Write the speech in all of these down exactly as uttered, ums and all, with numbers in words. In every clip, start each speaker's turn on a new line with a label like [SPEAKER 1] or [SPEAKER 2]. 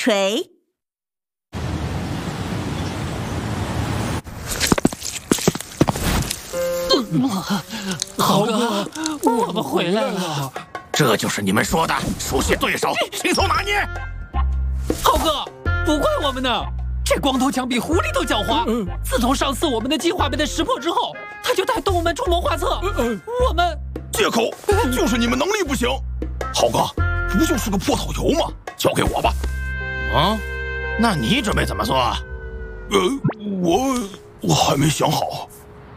[SPEAKER 1] 锤。
[SPEAKER 2] 豪哥，我们回来了。
[SPEAKER 3] 这就是你们说的熟悉对手，轻松拿捏。
[SPEAKER 2] 豪哥，不怪我们呢。这光头强比狐狸都狡猾。自从上次我们的计划被他识破之后，他就带动物们出谋划策。我们
[SPEAKER 3] 借口就是你们能力不行。豪哥，不就是个破导游吗？交给我吧。啊？那你准备怎么做？呃，我我还没想好。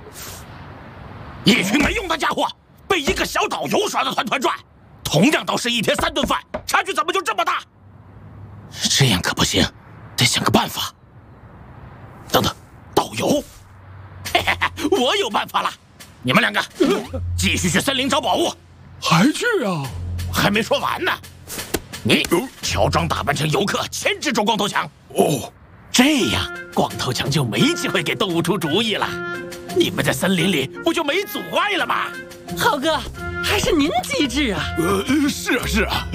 [SPEAKER 3] 一群没用的家伙，被一个小导游耍得团团转。同样都是一天三顿饭，差距怎么就这么大？这样可不行，得想个办法。等等，导游，嘿嘿嘿，我有办法了。你们两个继续去森林找宝物。
[SPEAKER 4] 还去啊？
[SPEAKER 3] 还没说完呢。你乔装打扮成游客，牵制住光头强。
[SPEAKER 4] 哦，
[SPEAKER 3] 这样光头强就没机会给动物出主意了。你们在森林里不就没阻碍了吗？
[SPEAKER 2] 豪哥，还是您机智啊！
[SPEAKER 4] 呃，是啊，是啊。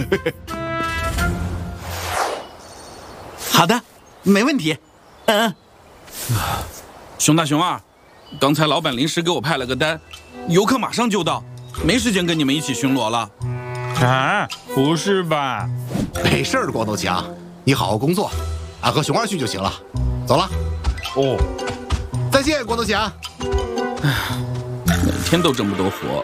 [SPEAKER 5] 好的，没问题。嗯。
[SPEAKER 6] 熊大熊二，刚才老板临时给我派了个单，游客马上就到，没时间跟你们一起巡逻了。
[SPEAKER 7] 啊，不是吧？
[SPEAKER 8] 没事儿，光头强，你好好工作，俺和熊二去就行了。走了。
[SPEAKER 7] 哦，
[SPEAKER 8] 再见，光头强。
[SPEAKER 6] 唉，每天都这么多活。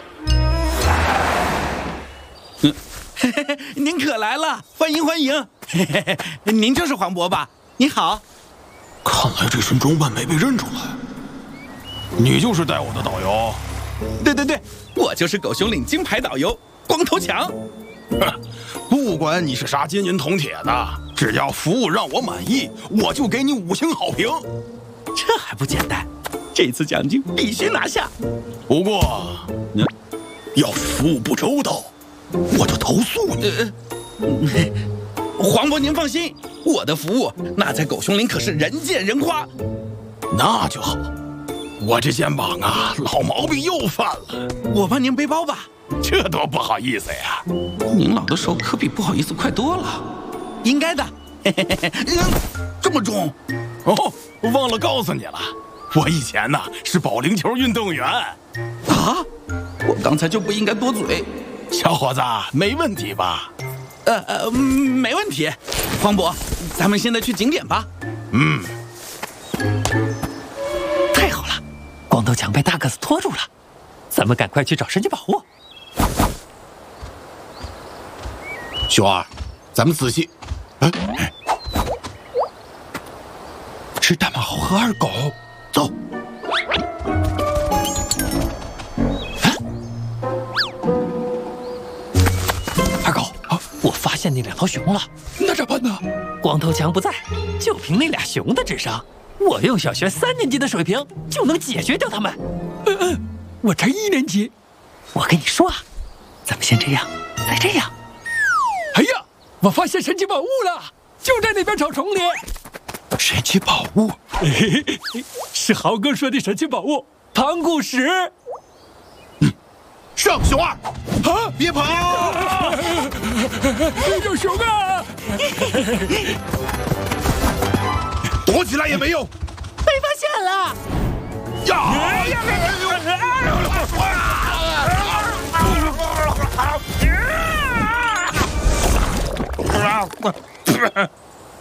[SPEAKER 5] 嗯，嘿嘿嘿，您可来了，欢迎欢迎。嘿嘿嘿，您就是黄渤吧？你好。
[SPEAKER 4] 看来这身装扮没被认出来。你就是带我的导游？
[SPEAKER 5] 对对对，我就是狗熊岭金牌导游光头强。
[SPEAKER 4] 不管你是啥金银铜铁的，只要服务让我满意，我就给你五星好评。
[SPEAKER 5] 这还不简单？这次奖金必须拿下。
[SPEAKER 4] 不过，嗯，要是服务不周到，我就投诉你。
[SPEAKER 5] 呃黄渤，您放心，我的服务那在狗熊岭可是人见人夸。
[SPEAKER 4] 那就好。我这肩膀啊，老毛病又犯了。
[SPEAKER 5] 我帮您背包吧。
[SPEAKER 4] 这多不好意思呀！
[SPEAKER 6] 您老的手可比不好意思快多了。
[SPEAKER 5] 应该的。
[SPEAKER 4] 这么重？哦，忘了告诉你了，我以前呢是保龄球运动员。
[SPEAKER 5] 啊？
[SPEAKER 6] 我刚才就不应该多嘴。
[SPEAKER 4] 小伙子，没问题吧？
[SPEAKER 5] 呃呃，没问题。黄渤，咱们现在去景点吧。
[SPEAKER 4] 嗯。
[SPEAKER 2] 太好了，光头强被大个子拖住了，咱们赶快去找神奇宝物。
[SPEAKER 8] 熊二，咱们仔细。哎，
[SPEAKER 4] 是大马猴和二狗。走。
[SPEAKER 2] 二狗，我发现那两头熊了。
[SPEAKER 4] 那咋办呢？
[SPEAKER 2] 光头强不在，就凭那俩熊的智商，我用小学三年级的水平就能解决掉他们。
[SPEAKER 4] 嗯嗯，我才一年级。
[SPEAKER 2] 我跟你说啊，咱们先这样，再这样。
[SPEAKER 4] 哎呀，我发现神奇宝物了，就在那边草丛里。神奇宝物，是豪哥说的神奇宝物——盘古石。
[SPEAKER 8] 嗯，上熊二，啊，别跑！
[SPEAKER 4] 有熊啊！
[SPEAKER 8] 躲起来也没用，
[SPEAKER 2] 被发现了！
[SPEAKER 4] 呀！